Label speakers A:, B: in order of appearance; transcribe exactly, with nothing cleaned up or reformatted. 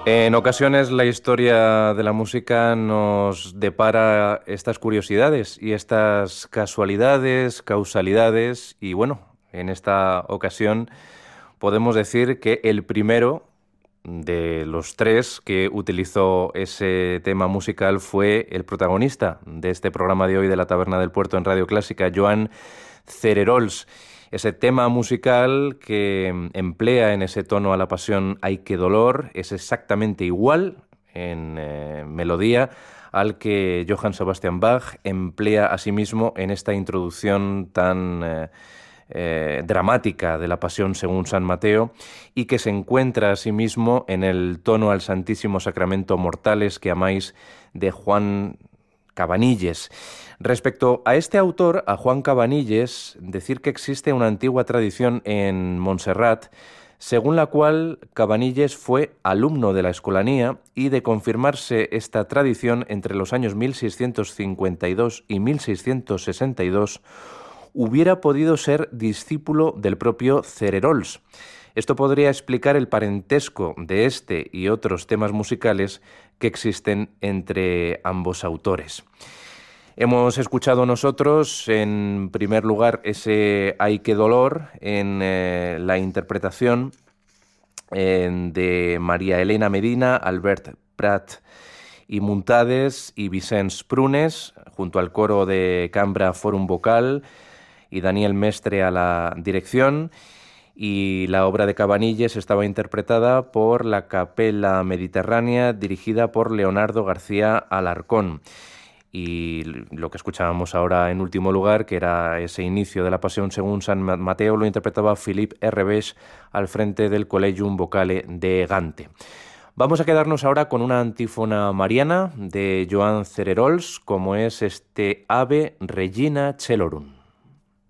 A: En ocasiones la historia de la música nos depara estas curiosidades y estas casualidades, causalidades y bueno, en esta ocasión podemos decir que el primero de los tres que utilizó ese tema musical fue el protagonista de este programa de hoy de la Taberna del Puerto en Radio Clásica, Joan Cererols. Ese tema musical que emplea en ese tono a la pasión "Ay, qué dolor" es exactamente igual en eh, melodía al que Johann Sebastian Bach emplea a sí mismo en esta introducción tan eh, eh, dramática de la Pasión según San Mateo y que se encuentra a sí mismo en el tono al Santísimo Sacramento Mortales que amáis de Juan Cabanilles. Respecto a este autor, a Juan Cabanilles, decir que existe una antigua tradición en Montserrat según la cual Cabanilles fue alumno de la Escolanía y de confirmarse esta tradición entre los años mil seiscientos cincuenta y dos y mil seiscientos sesenta y dos hubiera podido ser discípulo del propio Cererols. Esto podría explicar el parentesco de este y otros temas musicales que existen entre ambos autores. Hemos escuchado nosotros, en primer lugar, ese "Ay, qué dolor" en eh, la interpretación eh, de María Elena Medina, Albert Prat y Muntades y Vicens Prunes, junto al coro de Cambra Forum Vocal y Daniel Mestre a la dirección. Y la obra de Cabanilles estaba interpretada por la Capella Mediterránea, dirigida por Leonardo García Alarcón. Y lo que escuchábamos ahora en último lugar, que era ese inicio de la Pasión según San Mateo, lo interpretaba Philippe Herrevech al frente del Collegium Vocale de Gante. Vamos a quedarnos ahora con una antífona mariana de Joan Cererols, como es este Ave Regina Celorum.